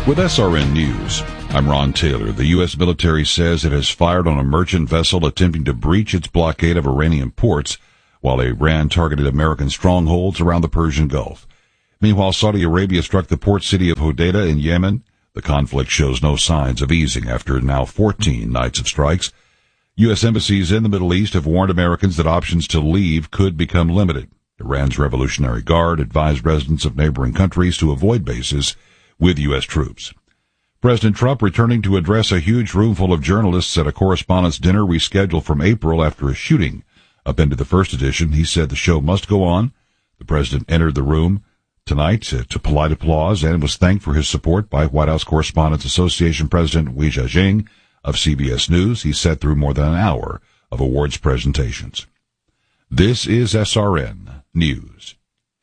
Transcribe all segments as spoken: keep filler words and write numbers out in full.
With S R N News, I'm Ron Taylor. The U S military says it has fired on a merchant vessel attempting to breach its blockade of Iranian ports, while Iran targeted American strongholds around the Persian Gulf. Meanwhile, Saudi Arabia struck the port city of Hodeidah in Yemen. The conflict shows no signs of easing after now fourteen nights of strikes. U S embassies in the Middle East have warned Americans that options to leave could become limited. Iran's Revolutionary Guard advised residents of neighboring countries to avoid bases with U S troops. President Trump returning to address a huge room full of journalists at a correspondents' dinner rescheduled from April after a shooting upended the first edition. He said the show must go on. The president entered the room tonight to, to polite applause and was thanked for his support by White House Correspondents Association President Wei Jiajing of C B S News. He sat through more than an hour of awards presentations. This is S R N News.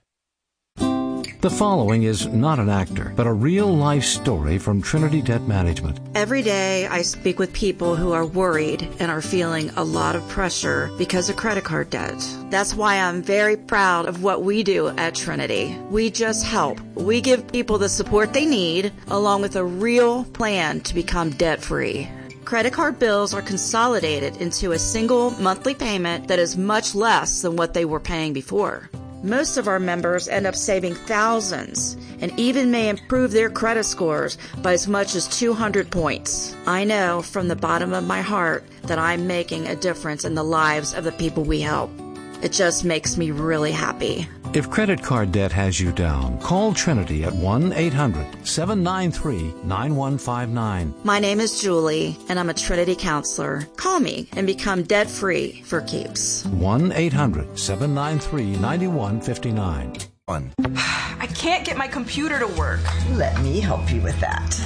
The following is not an actor, but a real-life story from Trinity Debt Management. Every day I speak with people who are worried and are feeling a lot of pressure because of credit card debt. That's why I'm very proud of what we do at Trinity. We just help. We give people the support they need, along with a real plan to become debt-free. Credit card bills are consolidated into a single monthly payment that is much less than what they were paying before. Most of our members end up saving thousands and even may improve their credit scores by as much as two hundred points. I know from the bottom of my heart that I'm making a difference in the lives of the people we help. It just makes me really happy. If credit card debt has you down, call Trinity at one eight hundred seven nine three nine one five nine. My name is Julie, and I'm a Trinity counselor. Call me and become debt-free for keeps. one eight hundred seven nine three nine one five nine. I can't get my computer to work. Let me help you with that.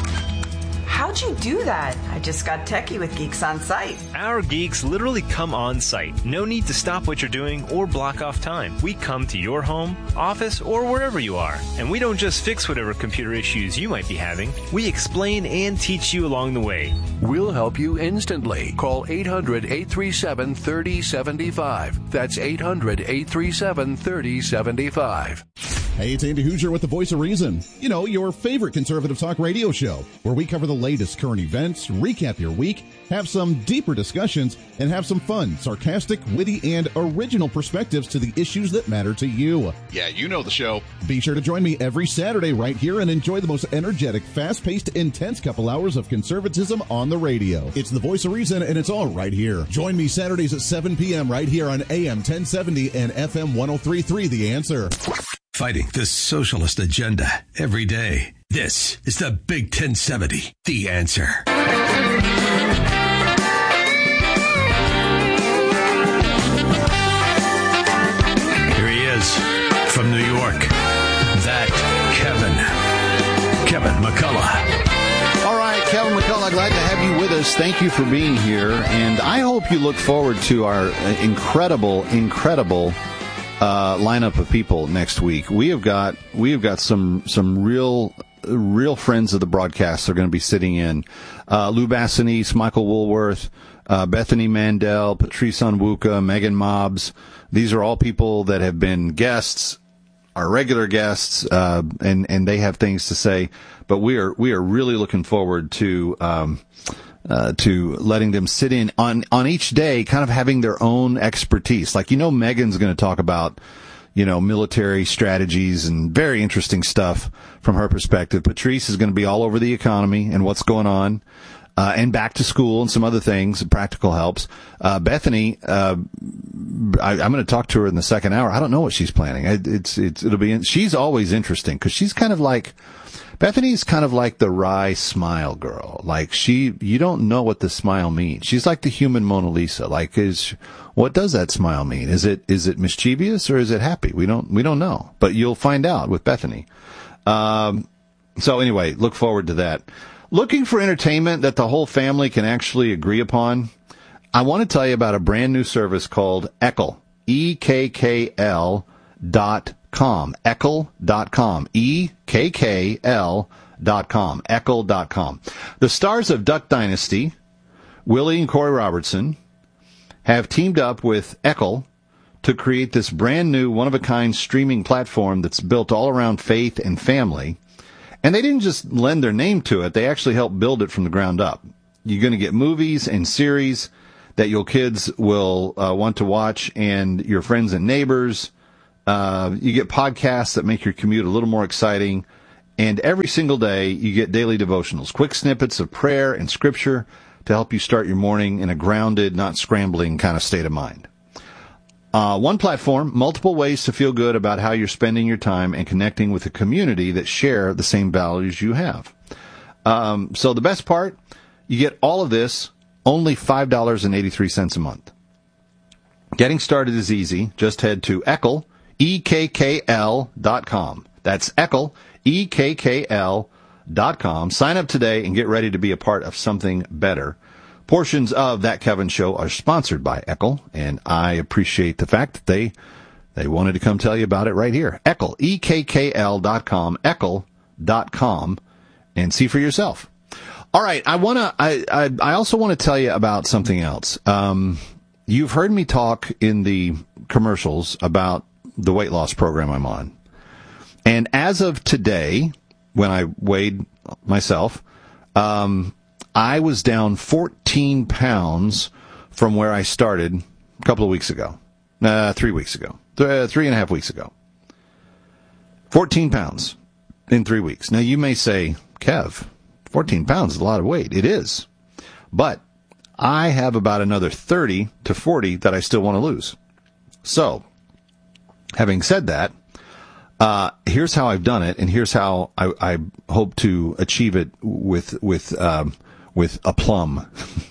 How'd you do that? I just got techie with Geeks on Site. Our geeks literally come on site. No need to stop what you're doing or block off time. We come to your home, office, or wherever you are. And we don't just fix whatever computer issues you might be having. We explain and teach you along the way. We'll help you instantly. Call eight hundred eight three seven three zero seven five. That's eight hundred eight three seven three zero seven five. Hey, it's Andy Hoosier with The Voice of Reason. You know, your favorite conservative talk radio show, where we cover the latest current events, recap your week, have some deeper discussions, and have some fun, sarcastic, witty, and original perspectives to the issues that matter to you. Yeah, you know the show. Be sure to join me every Saturday right here and enjoy the most energetic, fast-paced, intense couple hours of conservatism on the radio. It's The Voice of Reason, and it's all right here. Join me Saturdays at seven p.m. right here on A M ten seventy and F M one oh three point three, The Answer. Fighting the socialist agenda every day. This is the Big ten seventy, The Answer. Here he is from New York. That Kevin. Kevin McCullough. All right, Kevin McCullough, glad to have you with us. Thank you for being here. And I hope you look forward to our incredible, incredible Uh, lineup of people next week. We have got we have got some some real real friends of the broadcast that are going to be sitting in. Uh, Lou Bassanese, Michael Woolworth, uh, Bethany Mandel, Patrice Onwuka, Megan Mobbs. These are all people that have been guests, our regular guests, uh, and and they have things to say. But we are we are really looking forward to. Um, Uh, to letting them sit in on, on each day, kind of having their own expertise. Like, you know, Megan's going to talk about, you know, military strategies and very interesting stuff from her perspective. Patrice is going to be all over the economy and what's going on, uh, and back to school and some other things, practical helps. Uh, Bethany, uh, I, I'm going to talk to her in the second hour. I don't know what she's planning. It, it's, it's, it'll be, she's always interesting because she's kind of like, Bethany's kind of like the wry smile girl. Like she, you don't know what the smile means. She's like the human Mona Lisa. Like is, what does that smile mean? Is it, is it mischievous or is it happy? We don't, we don't know, but you'll find out with Bethany. Um, so anyway, look forward to that. Looking for entertainment that the whole family can actually agree upon? I want to tell you about a brand new service called Eckl. E K K L dot com. Eckl dot com. E K K L dot com. Eckl dot com. The stars of Duck Dynasty, Willie and Corey Robertson, have teamed up with Eckl to create this brand new one-of-a-kind streaming platform that's built all around faith and family. And they didn't just lend their name to it. They actually helped build it from the ground up. You're going to get movies and series that your kids will uh, want to watch, and your friends and neighbors. Uh, you get podcasts that make your commute a little more exciting. And every single day, you get daily devotionals, quick snippets of prayer and scripture to help you start your morning in a grounded, not scrambling kind of state of mind. Uh, one platform, multiple ways to feel good about how you're spending your time and connecting with a community that share the same values you have. Um, so the best part, you get all of this, only five dollars and eighty-three cents a month. Getting started is easy. Just head to Eckl, E K K L dot com. That's Eckl, E K K L dot com. Sign up today and get ready to be a part of something better. Portions of That Kevin Show are sponsored by Eckl, and I appreciate the fact that they they wanted to come tell you about it right here. Eckl, E K K L dot com, Eckl dot com, and see for yourself. All right, I want to. I, I I also want to tell you about something else. Um, you've heard me talk in the commercials about the weight loss program I'm on, and as of today, when I weighed myself, um, I was down fourteen pounds from where I started a couple of weeks ago, uh, three weeks ago, th- three and a half weeks ago. fourteen pounds in three weeks. Now, you may say, Kev, fourteen pounds is a lot of weight. It is. But I have about another thirty to forty that I still want to lose. So, having said that, uh, here's how I've done it, and here's how I, I hope to achieve it with, with, um, with aplomb.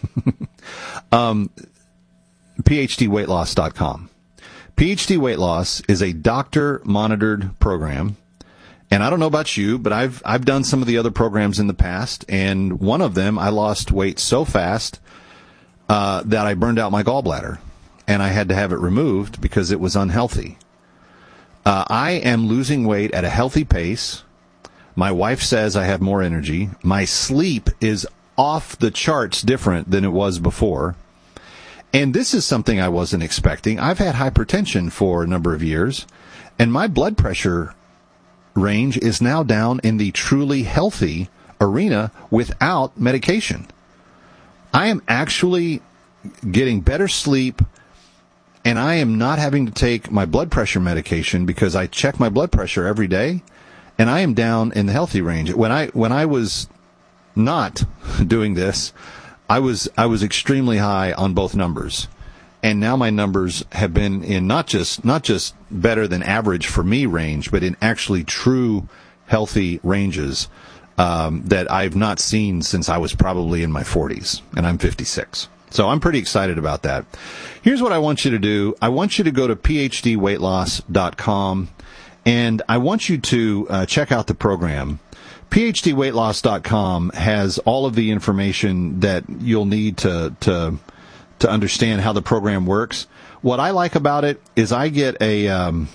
um, P H D weight loss dot com. P H D Weight Loss is a doctor-monitored program. And I don't know about you, but I've I've done some of the other programs in the past, and one of them I lost weight so fast uh, that I burned out my gallbladder, and I had to have it removed because it was unhealthy. Uh, I am losing weight at a healthy pace. My wife says I have more energy. My sleep is off the charts different than it was before. And this is something I wasn't expecting. I've had hypertension for a number of years, and my blood pressure range is now down in the truly healthy arena without medication. I am actually getting better sleep, and I am not having to take my blood pressure medication because I check my blood pressure every day, and I am down in the healthy range. When I when I was not doing this, I was I was extremely high on both numbers. And now my numbers have been in not just not just better than average for me range, but in actually true healthy ranges um, that I've not seen since I was probably in my forties, and I'm fifty-six. So I'm pretty excited about that. Here's what I want you to do. I want you to go to P H D weight loss dot com, and I want you to uh, check out the program. P H D weight loss dot com has all of the information that you'll need to to to understand how the program works. What I like about it is I get a um,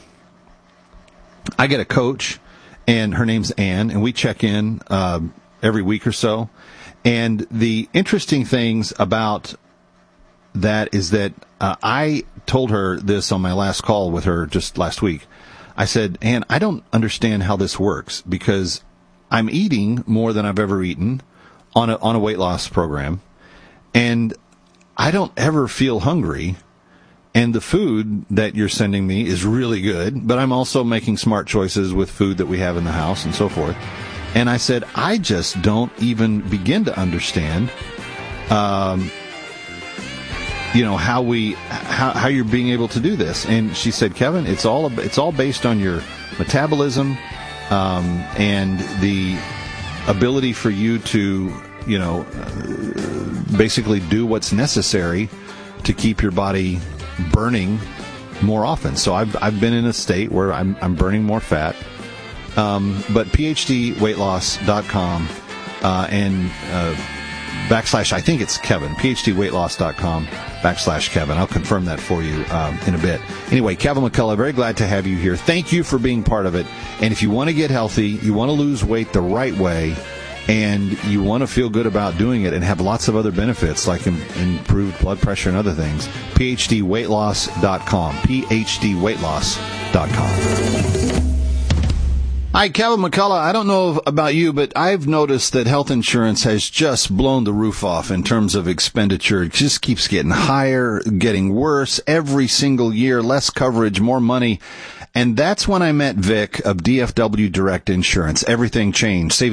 I get a coach, and her name's Ann, and we check in uh, every week or so. And the interesting things about that is that uh, I told her this on my last call with her just last week. I said, Ann, I don't understand how this works because I'm eating more than I've ever eaten on a on a weight loss program, and I don't ever feel hungry, and the food that you're sending me is really good, but I'm also making smart choices with food that we have in the house and so forth. And I said, I just don't even begin to understand, um, you know, how we, how, how you're being able to do this. And she said, Kevin, it's all, it's all based on your metabolism, um, and the ability for you to, you know, uh, basically do what's necessary to keep your body burning more often. So I've I've been in a state where I'm I'm burning more fat. Um, but P H D weight loss dot com uh, and uh, backslash, I think it's Kevin, P H D weight loss dot com backslash Kevin. I'll confirm that for you um, in a bit. Anyway, Kevin McCullough, very glad to have you here. Thank you for being part of it. And if you want to get healthy, you want to lose weight the right way, and you want to feel good about doing it and have lots of other benefits like im- improved blood pressure and other things, P H D weight loss dot com, P H D weight loss dot com. Hi, Kevin McCullough. I don't know about you, but I've noticed that health insurance has just blown the roof off in terms of expenditure. It just keeps getting higher, getting worse every single year, less coverage, more money. And that's when I met Vic of D F W Direct Insurance. Everything changed. Saving